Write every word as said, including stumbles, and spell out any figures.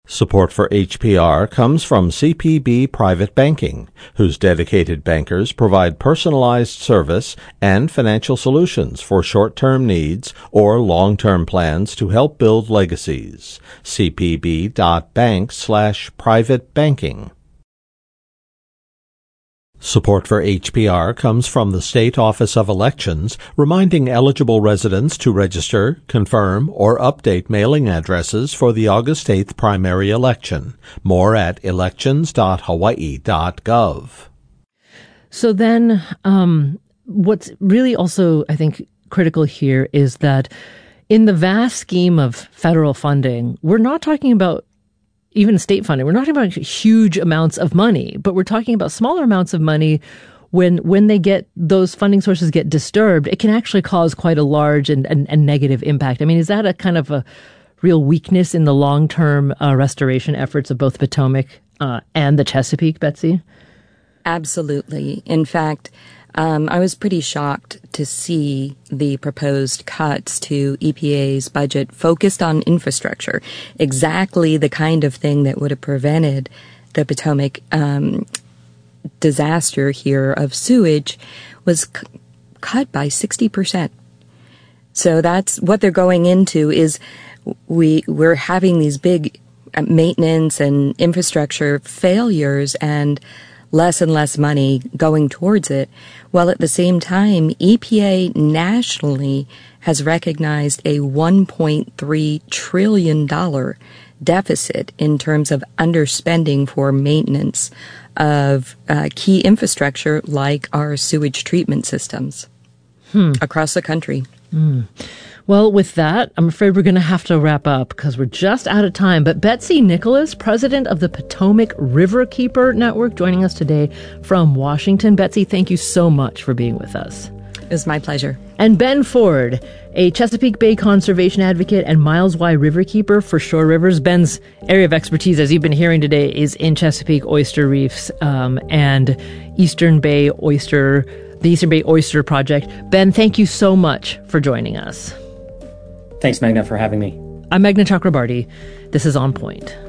Support for H P R comes from C P B Private Banking, whose dedicated bankers provide personalized service and financial solutions for short-term needs or long-term plans to help build legacies. cpb.bank slash private banking. Support for H P R comes from the State Office of Elections, reminding eligible residents to register, confirm, or update mailing addresses for the August eighth primary election. More at elections dot hawaii dot gov. So then, um, what's really also, I think, critical here is that in the vast scheme of federal funding, we're not talking about even state funding. We're not talking about huge amounts of money, but we're talking about smaller amounts of money. When when they get those funding sources get disturbed, it can actually cause quite a large and, and, and negative impact. I mean, is that a kind of a real weakness in the long-term uh, restoration efforts of both Potomac uh, and the Chesapeake, Betsy? Absolutely. In fact, Um, I was pretty shocked to see the proposed cuts to E P A's budget focused on infrastructure, exactly the kind of thing that would have prevented the Potomac um, disaster here of sewage was c- cut by sixty percent. So that's what they're going into is we, we're having these big maintenance and infrastructure failures and less and less money going towards it, while at the same time, E P A nationally has recognized a one point three trillion dollars deficit in terms of underspending for maintenance of uh, key infrastructure like our sewage treatment systems hmm. across the country. Hmm. Well, with that, I'm afraid we're going to have to wrap up because we're just out of time. But Betsy Nicholas, president of the Potomac Riverkeeper Network, joining us today from Washington. Betsy, thank you so much for being with us. It was my pleasure. And Ben Ford, a Chesapeake Bay conservation advocate and Miles Y Riverkeeper for Shore Rivers. Ben's area of expertise, as you've been hearing today, is in Chesapeake oyster reefs um, and Eastern Bay oyster, the Eastern Bay Oyster Project. Ben, thank you so much for joining us. Thanks, Meghna, for having me. I'm Meghna Chakrabarty. This is On Point.